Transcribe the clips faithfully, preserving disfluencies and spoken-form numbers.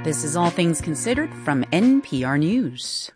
This is All Things Considered from N P R News.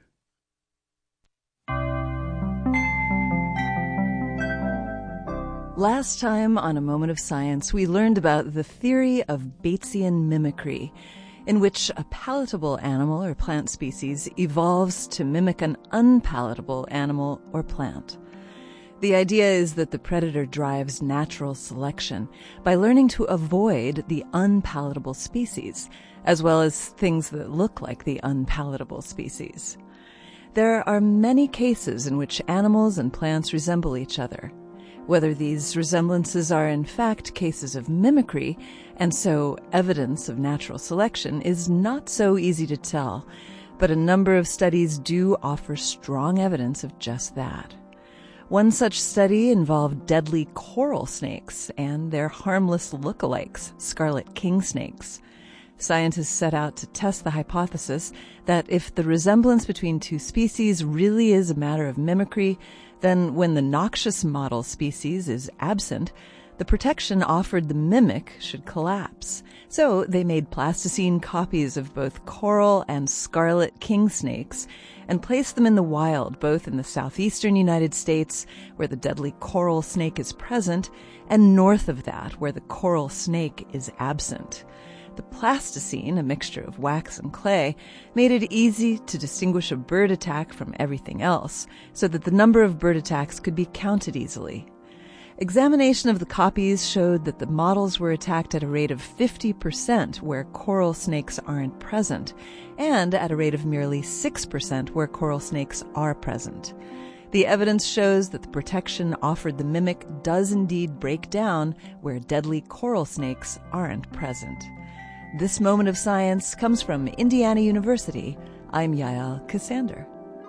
Last time on A Moment of Science, we learned about the theory of Batesian mimicry, in which a palatable animal or plant species evolves to mimic an unpalatable animal or plant. The idea is that the predator drives natural selection by learning to avoid the unpalatable species, as well as things that look like the unpalatable species. There are many cases in which animals and plants resemble each other. Whether these resemblances are in fact cases of mimicry, and so evidence of natural selection, is not so easy to tell, but a number of studies do offer strong evidence of just that. One such study involved deadly coral snakes and their harmless lookalikes, scarlet king snakes. Scientists set out to test the hypothesis that if the resemblance between two species really is a matter of mimicry, then when the noxious model species is absent, the protection offered the mimic should collapse. So they made plasticine copies of both coral and scarlet king snakes and placed them in the wild, both in the southeastern United States, where the deadly coral snake is present, and north of that, where the coral snake is absent. The plasticine, a mixture of wax and clay, made it easy to distinguish a bird attack from everything else, so that the number of bird attacks could be counted easily. Examination of the copies showed that the models were attacked at a rate of fifty percent where coral snakes aren't present, and at a rate of merely six percent where coral snakes are present. The evidence shows that the protection offered the mimic does indeed break down where deadly coral snakes aren't present. This moment of science comes from Indiana University. I'm Yael Cassander.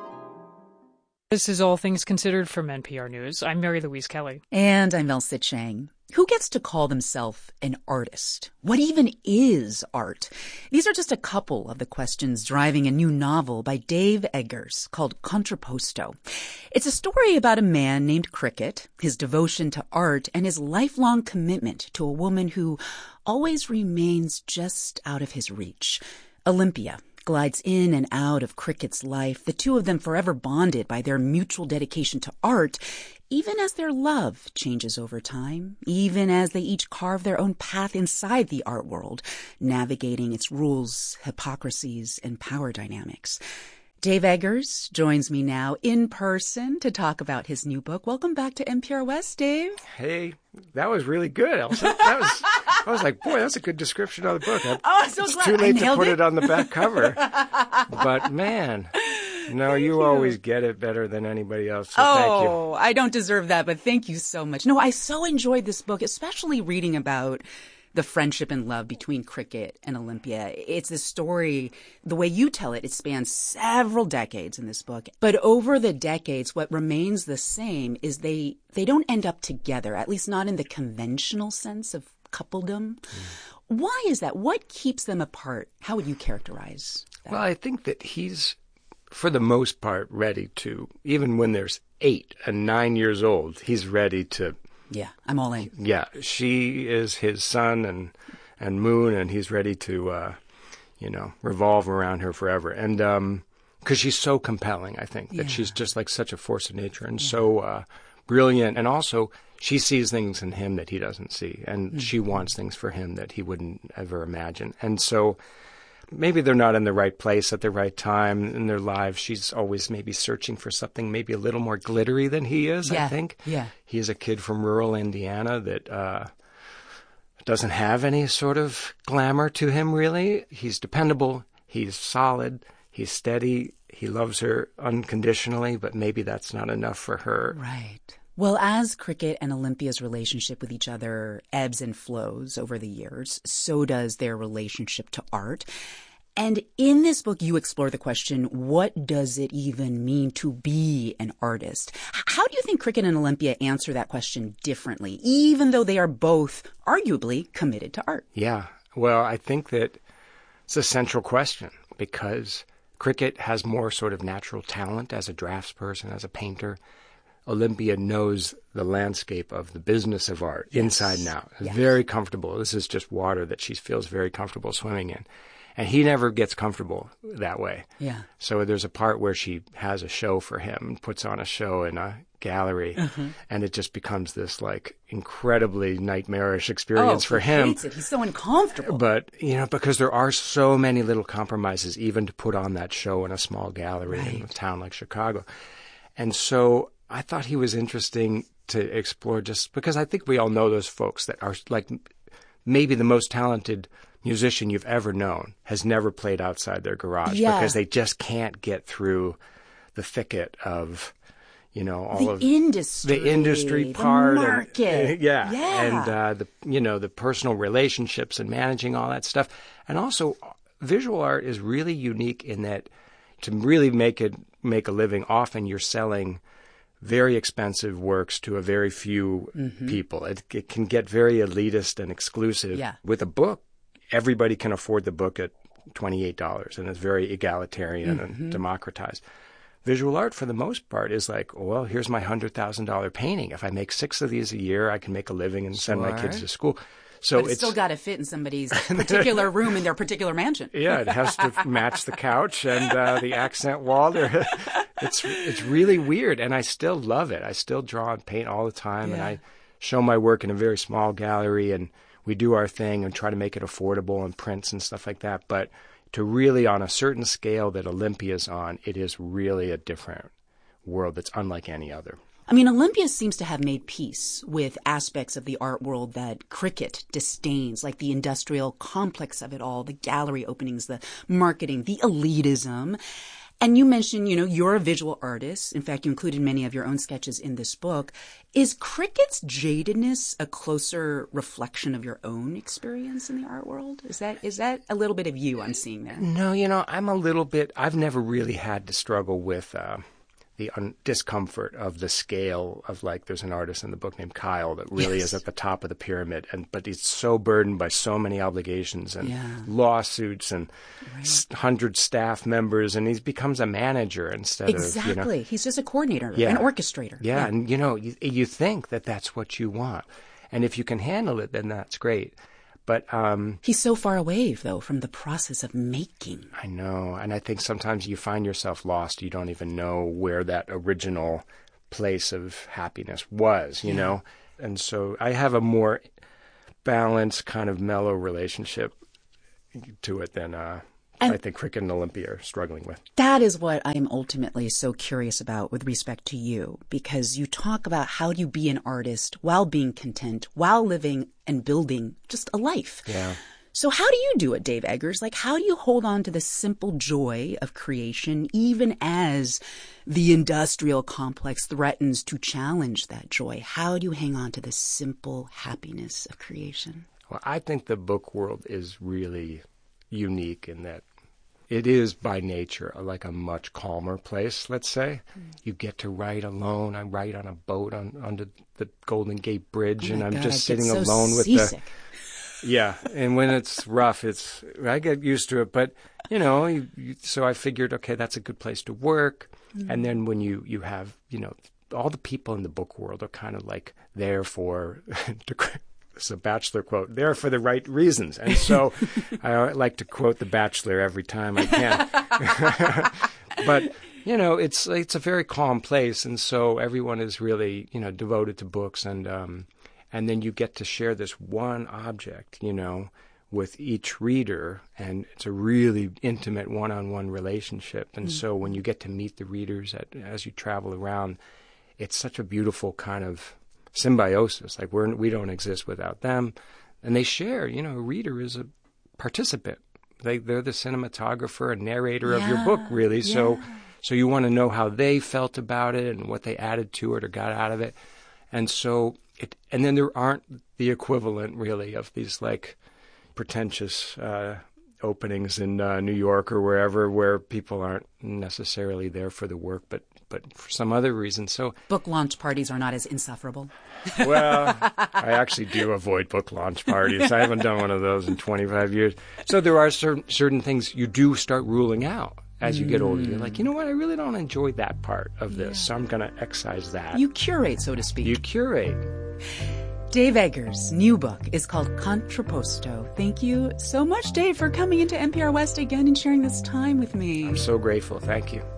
This is All Things Considered from N P R News. I'm Mary Louise Kelly. And I'm Elsa Chang. Who gets to call themselves an artist? What even is art? These are just a couple of the questions driving a new novel by Dave Eggers called Contrapposto. It's a story about a man named Cricket, his devotion to art, and his lifelong commitment to a woman who always remains just out of his reach. Olympia glides in and out of Cricket's life, the two of them forever bonded by their mutual dedication to art, even as their love changes over time, even as they each carve their own path inside the art world, navigating its rules, hypocrisies, and power dynamics. Dave Eggers joins me now in person to talk about his new book. Welcome back to N P R West, Dave. Hey, that was really good, Elsa. That was, I was like, boy, that's a good description of the book. I, oh, I'm so it's glad. too late to put it. it on the back cover. But, man, no, you, you always get it better than anybody else, so oh, thank you. Oh, I don't deserve that, but thank you so much. No, I so enjoyed this book, especially reading about the friendship and love between Cricket and Olympia. It's a story, the way you tell it, it spans several decades in this book. But over the decades, what remains the same is they, they don't end up together, at least not in the conventional sense of coupledom. Mm. Why is that? What keeps them apart? How would you characterize that? Well, I think that he's, for the most part, ready to, even when there's eight and nine years old, he's ready to. Yeah, I'm all in. Yeah, she is his sun and and moon, and he's ready to, uh, you know, revolve around her forever. And um, because she's so compelling, I think, that yeah. she's just like such a force of nature and yeah. so uh, brilliant. And also, she sees things in him that he doesn't see, and mm-hmm. she wants things for him that he wouldn't ever imagine. And so maybe they're not in the right place at the right time in their lives. She's always maybe searching for something maybe a little more glittery than he is, yeah. I think. Yeah. He is a kid from rural Indiana that uh, doesn't have any sort of glamour to him, really. He's dependable. He's solid. He's steady. He loves her unconditionally, but maybe that's not enough for her. Right. Well, as Cricket and Olympia's relationship with each other ebbs and flows over the years, so does their relationship to art. And in this book, you explore the question, what does it even mean to be an artist? How do you think Cricket and Olympia answer that question differently, even though they are both arguably committed to art? Yeah, well, I think that it's a central question because Cricket has more sort of natural talent as a draftsperson, as a painter. Olympia knows the landscape of the business of art yes. inside and out. Yes. Very comfortable. This is just water that she feels very comfortable swimming in. And he never gets comfortable that way. Yeah. So there's a part where she has a show for him and puts on a show in a gallery, uh-huh. and it just becomes this like incredibly nightmarish experience oh, for he him. Hates it. He's so uncomfortable. But you know, because there are so many little compromises, even to put on that show in a small gallery right. in a town like Chicago. And so I thought he was interesting to explore, just because I think we all know those folks that are like maybe the most talented musician you've ever known has never played outside their garage yeah. because they just can't get through the thicket of, you know, all the of industry, the industry part, the market, and, yeah, yeah, and uh, the you know the personal relationships and managing all that stuff, and also visual art is really unique in that to really make it make a living, often you're selling very expensive works to a very few mm-hmm. people. It, it can get very elitist and exclusive. Yeah. With a book, everybody can afford the book at twenty-eight dollars, and it's very egalitarian mm-hmm. and democratized. Visual art, for the most part, is like, well, here's my one hundred thousand dollars painting. If I make six of these a year, I can make a living and send sure. my kids to school. So but it's, it's still got to fit in somebody's particular room in their particular mansion. Yeah, it has to match the couch and uh, the accent wall. It's it's really weird, and I still love it. I still draw and paint all the time, yeah. and I show my work in a very small gallery, and we do our thing and try to make it affordable and prints and stuff like that. But to really, on a certain scale that Olympia's on, it is really a different world that's unlike any other. I mean, Olympia seems to have made peace with aspects of the art world that cricket disdains, like the industrial complex of it all, the gallery openings, the marketing, the elitism. And you mentioned, you know, you're a visual artist. In fact, you included many of your own sketches in this book. Is cricket's jadedness a closer reflection of your own experience in the art world? Is that is that a little bit of you I'm seeing there? No, you know, I'm a little bit, I've never really had to struggle with uh, the un- discomfort of the scale of, like, there's an artist in the book named Kyle that really yes. is at the top of the pyramid, and but he's so burdened by so many obligations and yeah. lawsuits and right. s- hundred staff members, and he becomes a manager instead exactly. of, you know. He's just a coordinator, yeah. an orchestrator. Yeah, yeah, and, you know, you, you think that that's what you want. And if you can handle it, then that's great. But um, he's so far away, though, from the process of making. I know. And I think sometimes you find yourself lost. You don't even know where that original place of happiness was, you yeah. know? And so I have a more balanced, kind of mellow relationship to it than uh, I think cricket and Olympia are struggling with. That is what I am ultimately so curious about with respect to you, because you talk about how do you be an artist while being content, while living and building just a life. Yeah. So how do you do it, Dave Eggers? Like, how do you hold on to the simple joy of creation, even as the industrial complex threatens to challenge that joy? How do you hang on to the simple happiness of creation? Well, I think the book world is really unique in that it is by nature like a much calmer place, let's say. Mm. You get to write alone. I write on a boat on under the Golden Gate Bridge, oh and I'm God, just I sitting get so alone with seasick. the... Yeah, and when it's rough, it's I get used to it. But, you know, you, you, so I figured, okay, that's a good place to work. Mm. And then when you, you have, you know, all the people in the book world are kind of like there for... to, it's a Bachelor quote, there for the right reasons. And so I like to quote The Bachelor every time I can. But, you know, it's it's a very calm place. And so everyone is really, you know, devoted to books. And um, and then you get to share this one object, you know, with each reader. And it's a really intimate one-on-one relationship. And mm-hmm. so when you get to meet the readers at, as you travel around, it's such a beautiful kind of symbiosis. Like we're we don't exist without them, and they share. You know, a reader is a participant. They they're the cinematographer and narrator yeah, of your book, really. Yeah. So so you want to know how they felt about it and what they added to it or got out of it, and so it. And then there aren't the equivalent really of these like pretentious uh, openings in uh, New York or wherever where people aren't necessarily there for the work, but. but for some other reason. So book launch parties are not as insufferable. Well, I actually do avoid book launch parties. I haven't done one of those in twenty-five years. So there are certain certain things you do start ruling out as you get older. You're like, you know what? I really don't enjoy that part of this, yeah. so I'm going to excise that. You curate, so to speak. You curate. Dave Eggers' new book is called Contrapposto. Thank you so much, Dave, for coming into N P R West again and sharing this time with me. I'm so grateful. Thank you.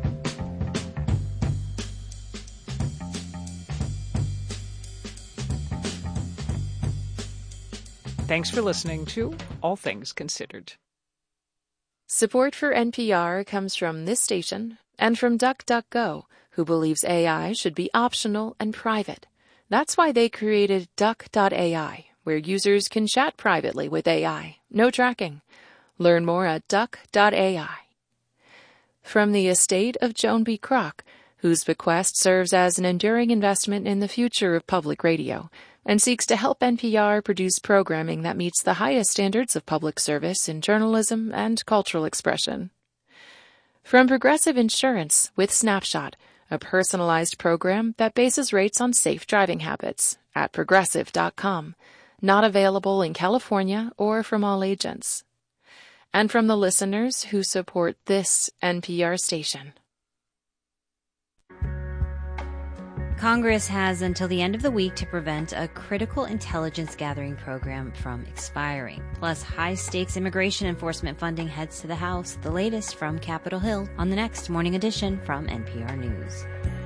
Thanks for listening to All Things Considered. Support for N P R comes from this station and from DuckDuckGo, who believes A I should be optional and private. That's why they created Duck dot A I, where users can chat privately with A I. No tracking. Learn more at Duck dot A I. From the estate of Joan B. Kroc, whose bequest serves as an enduring investment in the future of public radio and seeks to help N P R produce programming that meets the highest standards of public service in journalism and cultural expression. From Progressive Insurance with Snapshot, a personalized program that bases rates on safe driving habits at progressive dot com, not available in California or from all agents. And from the listeners who support this N P R station. Congress has until the end of the week to prevent a critical intelligence gathering program from expiring. Plus, high-stakes immigration enforcement funding heads to the House. The latest from Capitol Hill on the next Morning Edition from N P R News.